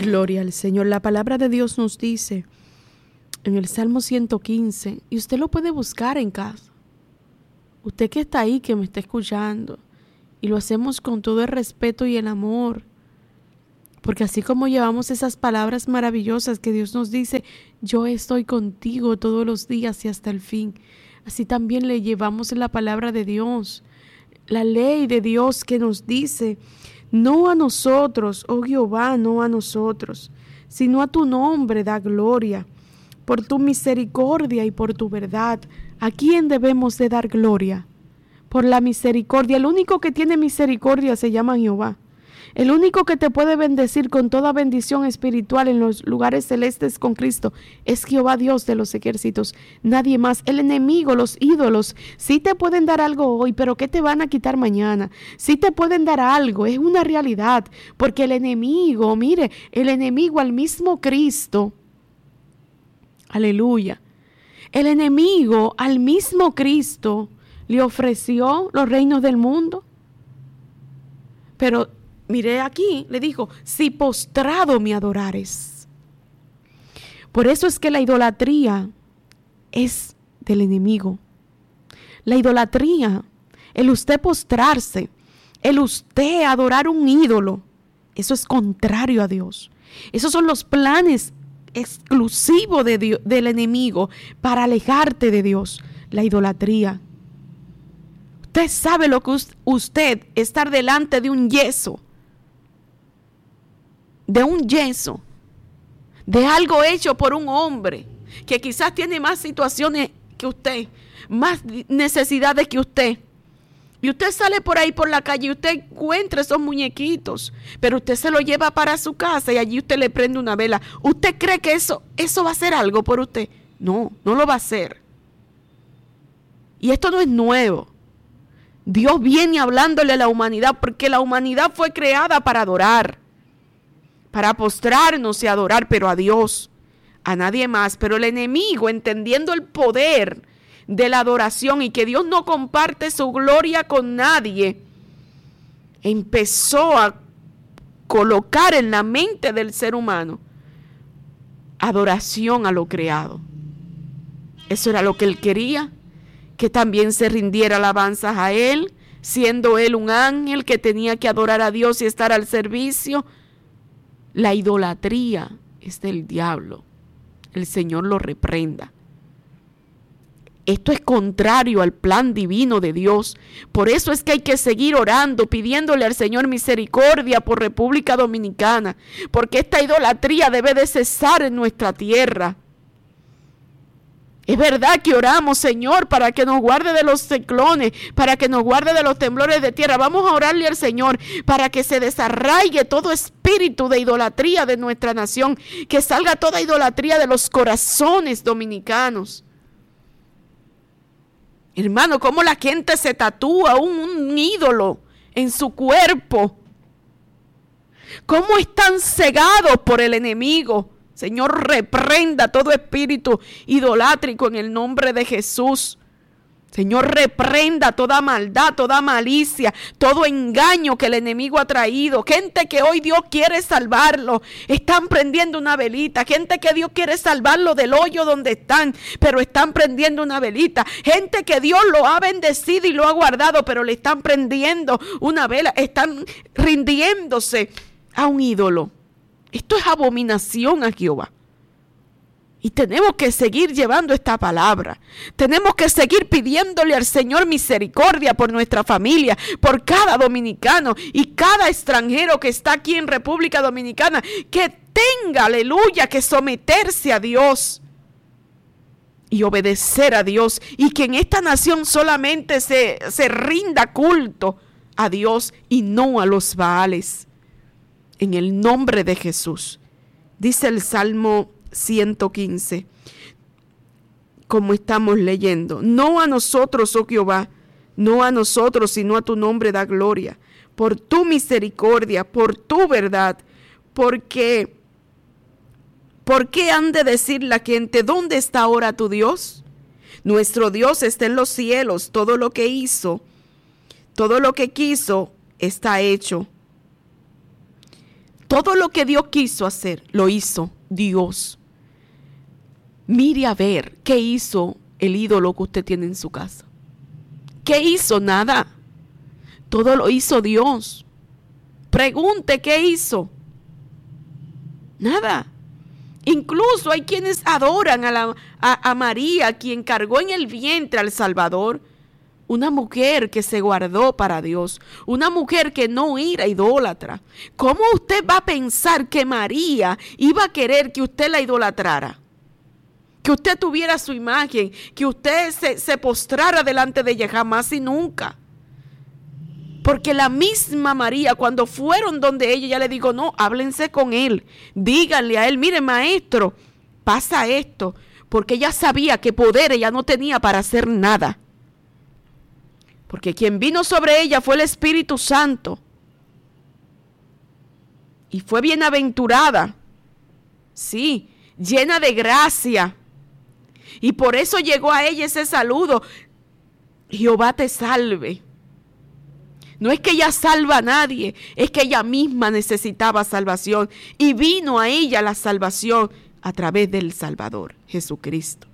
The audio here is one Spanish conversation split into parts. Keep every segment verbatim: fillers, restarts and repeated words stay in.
Gloria al Señor. La palabra de Dios nos dice en el Salmo ciento quince, y usted lo puede buscar en casa. Usted que está ahí, que me está escuchando, y lo hacemos con todo el respeto y el amor, porque así como llevamos esas palabras maravillosas que Dios nos dice, yo estoy contigo todos los días y hasta el fin, así también le llevamos la palabra de Dios, la ley de Dios que nos dice, no a nosotros, oh Jehová, no a nosotros, sino a tu nombre da gloria, por tu misericordia y por tu verdad. ¿A quién debemos de dar gloria? Por la misericordia. El único que tiene misericordia se llama Jehová. El único que te puede bendecir con toda bendición espiritual en los lugares celestes con Cristo es Jehová Dios de los ejércitos. Nadie más. El enemigo, los ídolos, sí te pueden dar algo hoy, pero ¿qué te van a quitar mañana? Sí te pueden dar algo, es una realidad. Porque el enemigo, mire, el enemigo al mismo Cristo, aleluya, el enemigo al mismo Cristo le ofreció los reinos del mundo. Pero mire aquí, le dijo, si postrado me adorares. Por eso es que la idolatría es del enemigo. La idolatría, el usted postrarse, el usted adorar un ídolo, eso es contrario a Dios. Esos son los planes exclusivos de Dios, del enemigo, para alejarte de Dios. La idolatría. Usted sabe lo que usted estar delante de un yeso, de un yeso, de algo hecho por un hombre que quizás tiene más situaciones que usted, más necesidades que usted. Y usted sale por ahí por la calle y usted encuentra esos muñequitos, pero usted se lo lleva para su casa y allí usted le prende una vela. ¿Usted cree que eso, eso va a hacer algo por usted? No, no lo va a hacer. Y esto no es nuevo. Dios viene hablándole a la humanidad porque la humanidad fue creada para adorar, para postrarnos y adorar, pero a Dios, a nadie más. Pero el enemigo, entendiendo el poder de la adoración y que Dios no comparte su gloria con nadie, empezó a colocar en la mente del ser humano adoración a lo creado. Eso era lo que él quería, que también se rindiera alabanzas a él, siendo él un ángel que tenía que adorar a Dios y estar al servicio. La idolatría es del diablo. El Señor lo reprenda. Esto es contrario al plan divino de Dios. Por eso es que hay que seguir orando, pidiéndole al Señor misericordia por República Dominicana, porque esta idolatría debe de cesar en nuestra tierra. Es verdad que oramos, Señor, para que nos guarde de los ciclones, para que nos guarde de los temblores de tierra. Vamos a orarle al Señor para que se desarraigue todo espíritu de idolatría de nuestra nación, que salga toda idolatría de los corazones dominicanos. Hermano, cómo la gente se tatúa un, un ídolo en su cuerpo. Cómo están cegados por el enemigo. Señor, reprenda todo espíritu idolátrico en el nombre de Jesús. Señor, reprenda toda maldad, toda malicia, todo engaño que el enemigo ha traído. Gente que hoy Dios quiere salvarlo, están prendiendo una velita. Gente que Dios quiere salvarlo del hoyo donde están, pero están prendiendo una velita. Gente que Dios lo ha bendecido y lo ha guardado, pero le están prendiendo una vela. Están rindiéndose a un ídolo. Esto es abominación a Jehová. Y tenemos que seguir llevando esta palabra. Tenemos que seguir pidiéndole al Señor misericordia por nuestra familia, por cada dominicano y cada extranjero que está aquí en República Dominicana, que tenga, aleluya, que someterse a Dios y obedecer a Dios. Y que en esta nación solamente se, se rinda culto a Dios y no a los Baales. En el nombre de Jesús. Dice el Salmo ciento quince, como estamos leyendo, no a nosotros, oh Jehová, no a nosotros, sino a tu nombre da gloria, por tu misericordia, por tu verdad, porque, ¿por qué han de decir la gente, ¿dónde está ahora tu Dios? Nuestro Dios está en los cielos, todo lo que hizo, todo lo que quiso está hecho. Todo lo que Dios quiso hacer, lo hizo Dios. Mire a ver qué hizo el ídolo que usted tiene en su casa. ¿Qué hizo? Nada. Todo lo hizo Dios. Pregunte qué hizo. Nada. Incluso hay quienes adoran a, la, a, a María, quien cargó en el vientre al Salvador. Una mujer que se guardó para Dios. Una mujer que no era idólatra. ¿Cómo usted va a pensar que María iba a querer que usted la idolatrara? Que usted tuviera su imagen, que usted se, se postrara delante de ella, jamás y nunca. Porque la misma María, cuando fueron donde ella, ya le dijo, no, háblense con él, díganle a él, mire maestro, pasa esto, porque ella sabía que poder ella no tenía para hacer nada. Porque quien vino sobre ella fue el Espíritu Santo. Y fue bienaventurada, sí, llena de gracia. Y por eso llegó a ella ese saludo, Jehová te salve. No es que ella salva a nadie, es que ella misma necesitaba salvación. Y vino a ella la salvación a través del Salvador, Jesucristo.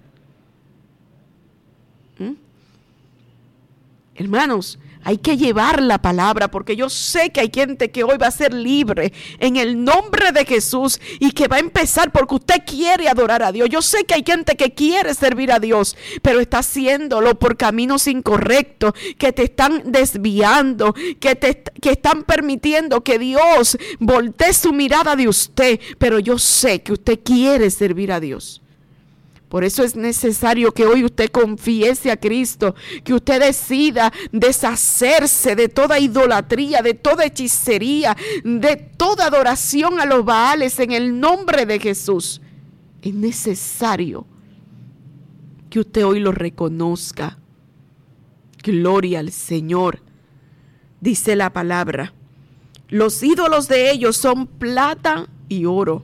¿Mm? Hermanos, hay que llevar la palabra, porque yo sé que hay gente que hoy va a ser libre en el nombre de Jesús y que va a empezar porque usted quiere adorar a Dios. Yo sé que hay gente que quiere servir a Dios, pero está haciéndolo por caminos incorrectos, que te están desviando, que, te, que están permitiendo que Dios voltee su mirada de usted. Pero yo sé que usted quiere servir a Dios. Por eso es necesario que hoy usted confiese a Cristo, que usted decida deshacerse de toda idolatría, de toda hechicería, de toda adoración a los Baales en el nombre de Jesús. Es necesario que usted hoy lo reconozca. Gloria al Señor. Dice la palabra, los ídolos de ellos son plata y oro,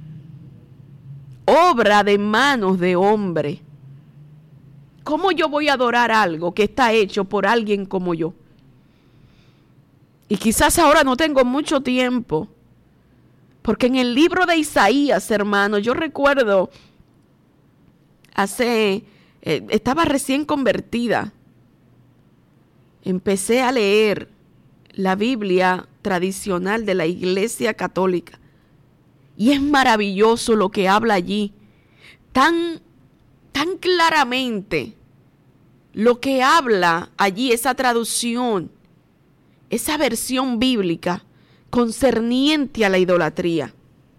obra de manos de hombre. ¿Cómo yo voy a adorar algo que está hecho por alguien como yo? Y quizás ahora no tengo mucho tiempo, porque en el libro de Isaías, hermano, yo recuerdo, hace, eh, estaba recién convertida, empecé a leer la Biblia tradicional de la Iglesia Católica. Y es maravilloso lo que habla allí, tan, tan claramente lo que habla allí, esa traducción, esa versión bíblica concerniente a la idolatría.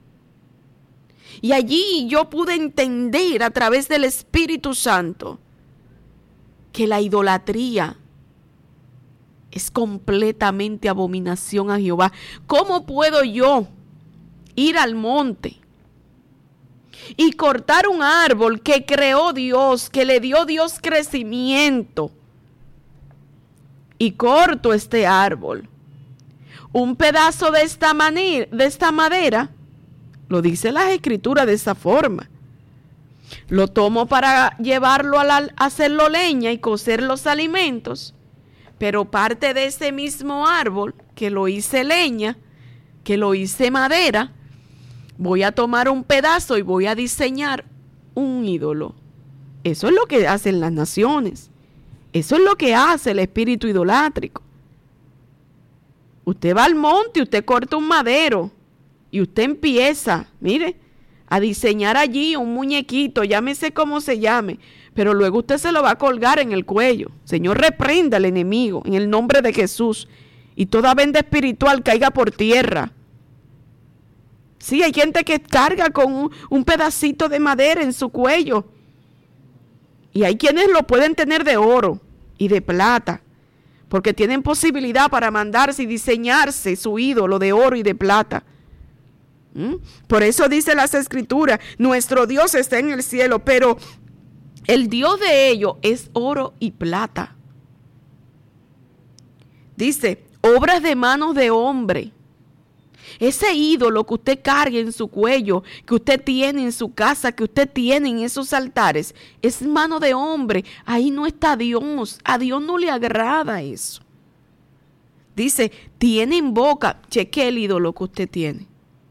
Y allí yo pude entender a través del Espíritu Santo que la idolatría es completamente abominación a Jehová. ¿Cómo puedo yo ir al monte y cortar un árbol que creó Dios, que le dio Dios crecimiento, y corto este árbol, un pedazo de esta manera, de esta madera, lo dice las escrituras de esa forma, lo tomo para llevarlo a la, hacerlo leña y cocer los alimentos, pero parte de ese mismo árbol que lo hice leña, que lo hice madera, voy a tomar un pedazo y voy a diseñar un ídolo. Eso es lo que hacen las naciones. Eso es lo que hace el espíritu idolátrico. Usted va al monte, usted corta un madero y usted empieza, mire, a diseñar allí un muñequito, llámese como se llame, pero luego usted se lo va a colgar en el cuello. Señor, reprenda al enemigo en el nombre de Jesús y toda venda espiritual caiga por tierra. Sí, hay gente que carga con un, un pedacito de madera en su cuello. Y hay quienes lo pueden tener de oro y de plata, porque tienen posibilidad para mandarse y diseñarse su ídolo de oro y de plata. ¿Mm? Por eso dice las Escrituras, nuestro Dios está en el cielo, pero el Dios de ellos es oro y plata. Dice, obras de manos de hombre. Ese ídolo que usted cargue en su cuello, que usted tiene en su casa, que usted tiene en esos altares, es mano de hombre. Ahí no está Dios. A Dios no le agrada eso. Dice, tiene en boca, cheque el ídolo que usted tiene.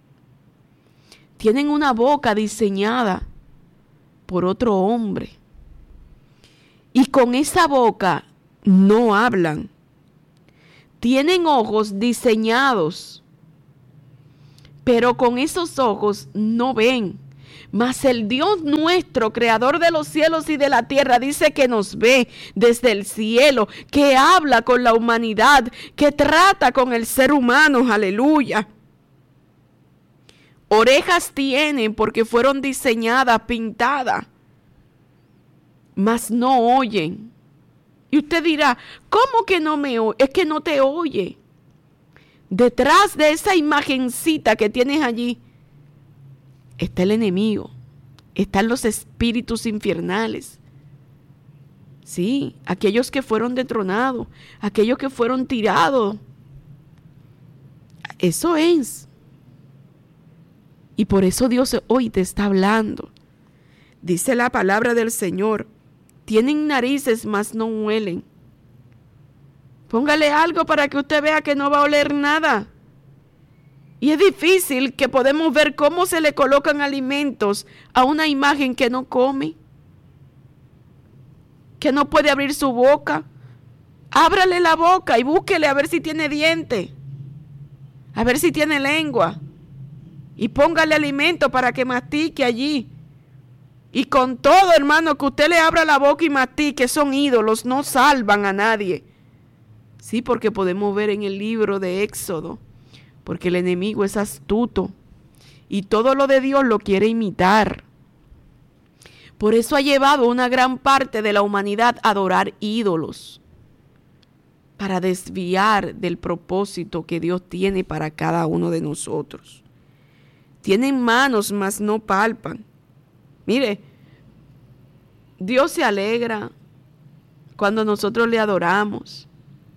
tienen una boca diseñada por otro hombre. Y con esa boca no hablan. Tienen ojos diseñados, pero con esos ojos no ven. Mas el Dios nuestro, creador de los cielos y de la tierra, dice que nos ve desde el cielo, que habla con la humanidad, que trata con el ser humano. Aleluya. Orejas tienen porque fueron diseñadas, pintadas, mas no oyen. Y usted dirá, ¿cómo que no me oye? Es que no te oye. Detrás de esa imagencita que tienes allí está el enemigo, están los espíritus infernales. Sí, aquellos que fueron detronados, aquellos que fueron tirados. Eso es. Y por eso Dios hoy te está hablando. Dice la palabra del Señor, tienen narices, mas no huelen. Póngale algo para que usted vea que no va a oler nada. Y es difícil que podemos ver cómo se le colocan alimentos a una imagen que no come, que no puede abrir su boca. Ábrale la boca y búsquele a ver si tiene diente, a ver si tiene lengua. Y póngale alimento para que mastique allí. Y con todo, hermano, que usted le abra la boca y mastique, son ídolos, no salvan a nadie. Sí, porque podemos ver en el libro de Éxodo, porque el enemigo es astuto y todo lo de Dios lo quiere imitar. Por eso ha llevado una gran parte de la humanidad a adorar ídolos, para desviar del propósito que Dios tiene para cada uno de nosotros. Tienen manos, mas no palpan. Mire, Dios se alegra cuando nosotros le adoramos.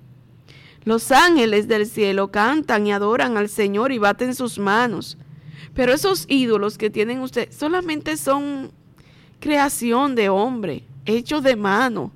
Los ángeles del cielo cantan y adoran al Señor y baten sus manos. Pero esos ídolos que tienen ustedes solamente son creación de hombre, hechos de mano.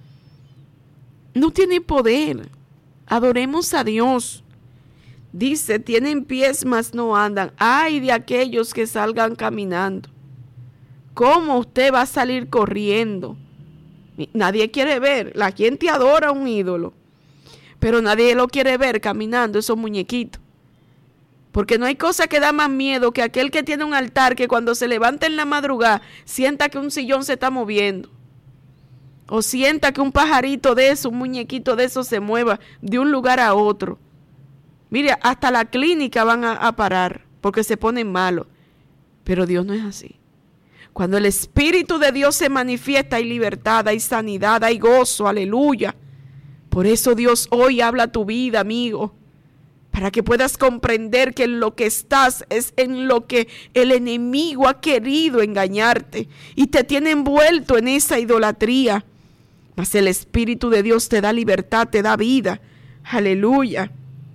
No tienen poder. Adoremos a Dios. Dice, tienen pies mas no andan. Ay de aquellos que salgan caminando. ¿Cómo usted va a salir corriendo? Nadie quiere ver. La gente adora a un ídolo, pero nadie lo quiere ver caminando, esos muñequitos. Porque no hay cosa que da más miedo que aquel que tiene un altar que cuando se levanta en la madrugada sienta que un sillón se está moviendo. O sienta que un pajarito de eso, un muñequito de eso se mueva de un lugar a otro. Mire, hasta la clínica van a, a parar porque se ponen malos. Pero Dios no es así. Cuando el Espíritu de Dios se manifiesta, hay libertad, hay sanidad, hay gozo, aleluya. Por eso Dios hoy habla a tu vida, amigo, para que puedas comprender que en lo que estás es en lo que el enemigo ha querido engañarte y te tiene envuelto en esa idolatría. Mas el Espíritu de Dios te da libertad, te da vida, aleluya.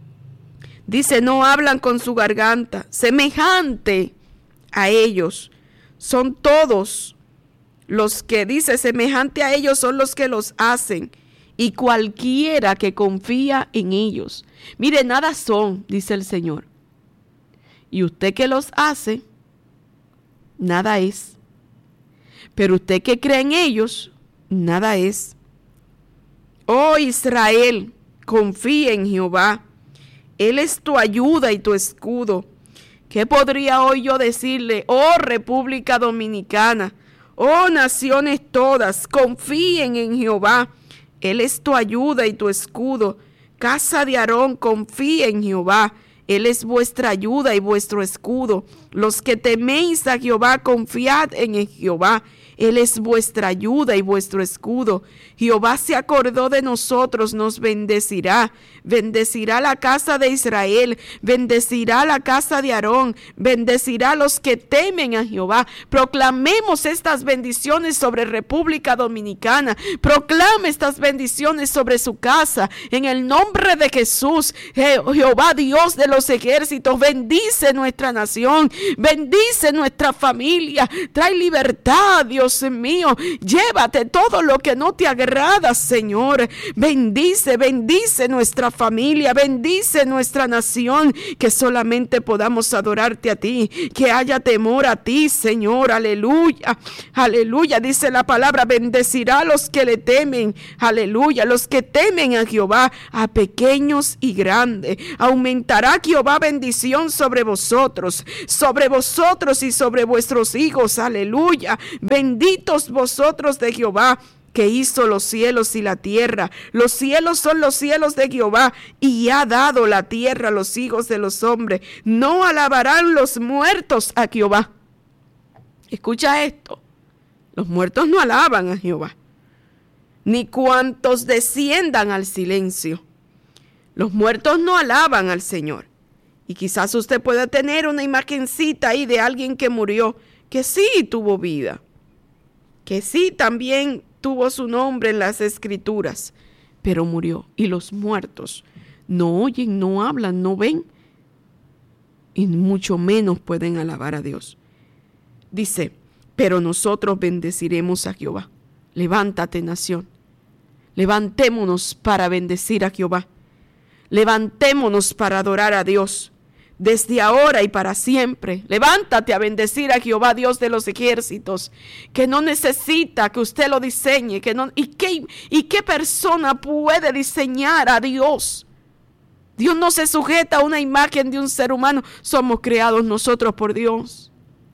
Dice, no hablan con su garganta, semejante a ellos son todos los que, dice, semejante a ellos son los que los hacen, y cualquiera que confía en ellos. Mire, nada son, dice el Señor. Y usted que los hace, nada es. Pero usted que cree en ellos, nada es. Oh Israel, confía en Jehová. Él es tu ayuda y tu escudo. ¿Qué podría hoy yo decirle? Oh República Dominicana, oh naciones todas, confíen en Jehová. Él es tu ayuda y tu escudo. Casa de Aarón, confía en Jehová. Él es vuestra ayuda y vuestro escudo. Los que teméis a Jehová, confiad en Jehová. Él es vuestra ayuda y vuestro escudo. Jehová se acordó de nosotros, nos bendecirá. Bendecirá la casa de Israel, bendecirá la casa de Aarón, bendecirá a los que temen a Jehová. Proclamemos estas bendiciones sobre República Dominicana. Proclame estas bendiciones sobre su casa. En el nombre de Jesús, Je- Jehová Dios de los ejércitos, bendice nuestra nación, bendice nuestra familia. Trae libertad, Dios Dios mío. Llévate todo lo que no te agrada, Señor. Bendice, bendice nuestra familia, bendice nuestra nación, que solamente podamos adorarte a ti, que haya temor a ti, Señor. Aleluya, aleluya. Dice la palabra, bendecirá a los que le temen. Aleluya, los que temen a Jehová, a pequeños y grandes. Aumentará Jehová bendición sobre vosotros, sobre vosotros y sobre vuestros hijos. Aleluya. Benditos vosotros de Jehová, que hizo los cielos y la tierra. Los cielos son los cielos de Jehová, y ha dado la tierra a los hijos de los hombres. No alabarán los muertos a Jehová. Escucha esto. Los muertos no alaban a Jehová, ni cuantos desciendan al silencio. Los muertos no alaban al Señor. Y quizás usted pueda tener una imagencita ahí de alguien que murió, que sí tuvo vida, que sí también tuvo su nombre en las escrituras, pero murió. Y los muertos no oyen, no hablan, no ven, y mucho menos pueden alabar a Dios. Dice, pero nosotros bendeciremos a Jehová. Levántate, nación. Levantémonos para bendecir a Jehová. Levantémonos para adorar a Dios, desde ahora y para siempre. Levántate a bendecir a Jehová, Dios de los ejércitos, que no necesita que usted lo diseñe. Que no, ¿y, qué, ¿Y qué persona puede diseñar a Dios? Dios no se sujeta a una imagen de un ser humano. Somos creados nosotros por Dios.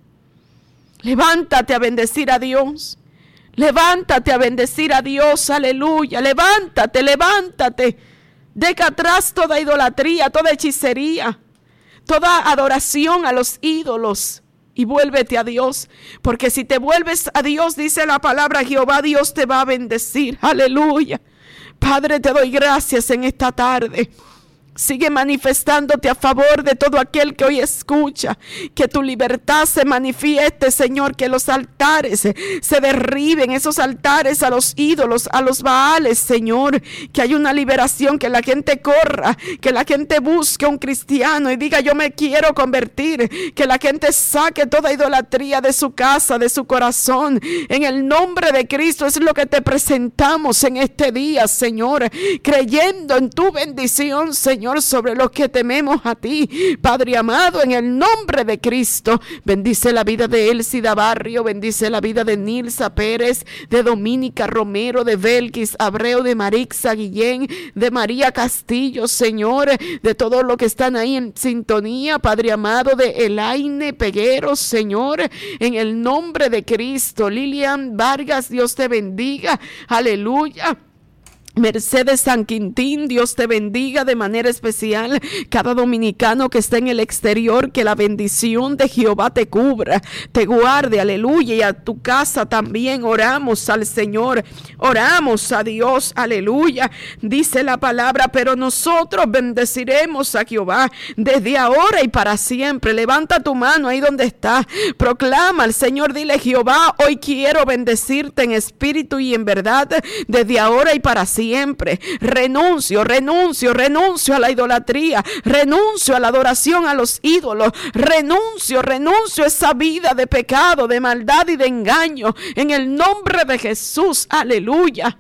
Levántate a bendecir a Dios. Levántate a bendecir a Dios. Aleluya. Levántate, levántate. Deja atrás toda idolatría, toda hechicería, toda adoración a los ídolos, y vuélvete a Dios. Porque si te vuelves a Dios, dice la palabra, Jehová Dios te va a bendecir. Aleluya. Padre, te doy gracias en esta tarde. Sigue manifestándote a favor de todo aquel que hoy escucha. Que tu libertad se manifieste, Señor. Que los altares se, se derriben, esos altares a los ídolos, a los baales, Señor. Que haya una liberación, que la gente corra, que la gente busque un cristiano y diga, yo me quiero convertir. Que la gente saque toda idolatría de su casa, de su corazón. En el nombre de Cristo es lo que te presentamos en este día, Señor. Creyendo en tu bendición, Señor, sobre los que tememos a ti, Padre amado, en el nombre de Cristo. Bendice la vida de Elsida Barrio, bendice la vida de Nilsa Pérez, de Dominica Romero, de Belkis Abreu, de Marixa Guillén, de María Castillo, Señor, de todos los que están ahí en sintonía, Padre amado, de Elaine Peguero, Señor, en el nombre de Cristo. Lilian Vargas, Dios te bendiga, aleluya. Mercedes San Quintín, Dios te bendiga de manera especial. Cada dominicano que está en el exterior, que la bendición de Jehová te cubra, te guarde, aleluya. Y a tu casa también oramos al Señor, oramos a Dios, aleluya. Dice la palabra, pero nosotros bendeciremos a Jehová desde ahora y para siempre. Levanta tu mano ahí donde está, proclama al Señor, dile, Jehová, hoy quiero bendecirte en espíritu y en verdad, desde ahora y para siempre. Siempre renuncio, renuncio, renuncio a la idolatría, renuncio a la adoración a los ídolos, renuncio, renuncio a esa vida de pecado, de maldad y de engaño, en el nombre de Jesús, aleluya.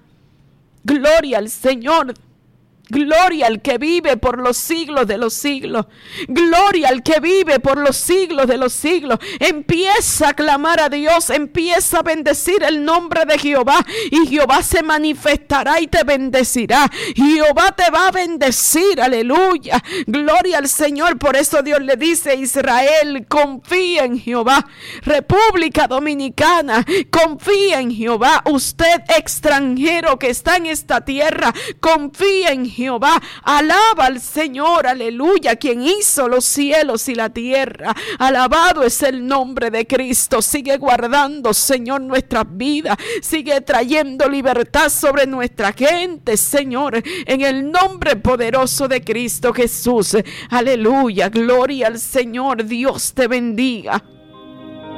Gloria al Señor. Gloria al que vive por los siglos de los siglos. Gloria al que vive por los siglos de los siglos. Empieza a clamar a Dios. Empieza a bendecir el nombre de Jehová. Y Jehová se manifestará y te bendecirá. Jehová te va a bendecir. Aleluya. Gloria al Señor. Por eso Dios le dice a Israel, confía en Jehová. República Dominicana, confía en Jehová. Usted extranjero que está en esta tierra, confía en Jehová. Jehová, alaba al Señor, aleluya, quien hizo los cielos y la tierra. Alabado es el nombre de Cristo. Sigue guardando, Señor, nuestras vidas. Sigue trayendo libertad sobre nuestra gente, Señor, en el nombre poderoso de Cristo Jesús. Aleluya, gloria al Señor. Dios te bendiga.